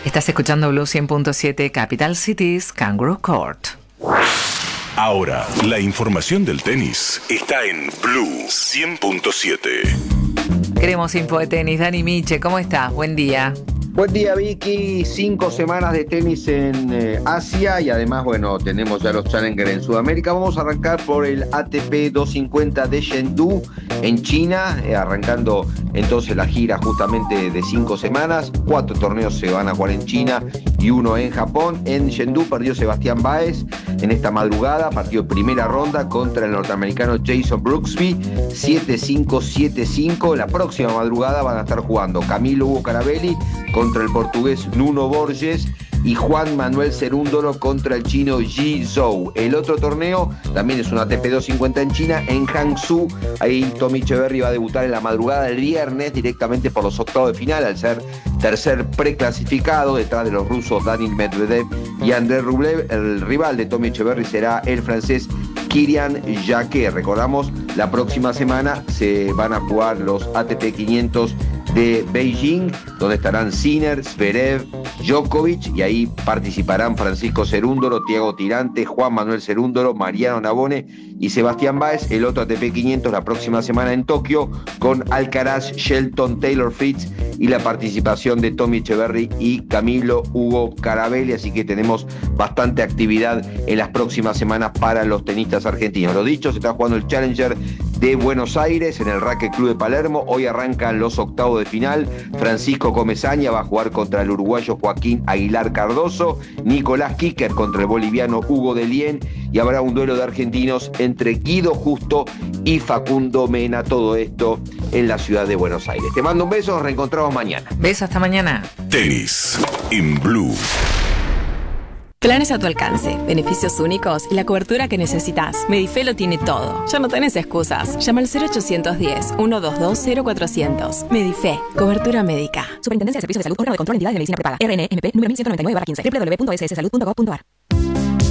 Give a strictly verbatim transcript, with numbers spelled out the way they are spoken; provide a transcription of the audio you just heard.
Estás escuchando Blue cien punto siete, Capital Cities, Kangaroo Court. Ahora, la información del tenis está en Blue cien punto siete. Queremos info de tenis. Dani Miche, ¿cómo estás? Buen día. Buen día, Vicky. Cinco semanas de tenis en eh, Asia y además, bueno, tenemos ya los Challenger en Sudamérica. Vamos a arrancar por el A T P doscientos cincuenta de Chengdu en China, eh, arrancando entonces la gira justamente de cinco semanas. Cuatro torneos se van a jugar en China y uno en Japón. En Chengdu perdió Sebastián Báez en esta madrugada, partió primera ronda contra el norteamericano Jason Brooksby, siete cinco, siete cinco. La próxima madrugada van a estar jugando Camilo Hugo Carabelli contra el portugués Nuno Borges y Juan Manuel Cerúndolo contra el chino Ji Zhou. El otro torneo también es un A T P doscientos cincuenta en China, en Hangzhou. Ahí Tommy Echeverry va a debutar en la madrugada del viernes directamente por los octavos de final, al ser tercer preclasificado detrás de los rusos Daniil Medvedev y Andrei Rublev. El rival de Tommy Echeverry será el francés Kirian Jacquet. Recordamos, la próxima semana se van a jugar los A T P quinientos de Beijing, donde estarán Sinner, Zverev, Djokovic, y ahí participarán Francisco Cerúndolo, Thiago Tirante, Juan Manuel Cerúndolo, Mariano Navone y Sebastián Báez. El otro A T P quinientos la próxima semana en Tokio, con Alcaraz, Shelton, Taylor Fritz y la participación de Tommy Echeverry y Camilo Hugo Carabelli. Así que tenemos bastante actividad en las próximas semanas para los tenistas argentinos. Lo dicho, se está jugando el Challenger de Buenos Aires en el Racket Club de Palermo. Hoy arrancan los octavos de final. Francisco Comesaña va a jugar contra el uruguayo Joaquín Aguilar Cardoso, Nicolás Kicker contra el boliviano Hugo Delien, y habrá un duelo de argentinos entre Guido Justo y Facundo Mena. Todo esto en la ciudad de Buenos Aires. Te mando un beso, nos reencontramos mañana. Beso, hasta mañana. Tenis en Blue. Planes a tu alcance, beneficios únicos y la cobertura que necesitas. Medife lo tiene todo. Ya no tenés excusas. Llama al cero ochocientos diez, ciento veintidós, cero cuatrocientos. Medife, cobertura médica. Superintendencia de Servicios de Salud, órgano de control, entidades de medicina prepaga. R N M P número mil ciento noventa y nueve barra quince. doble u doble u doble u punto s s salud punto gov punto a r.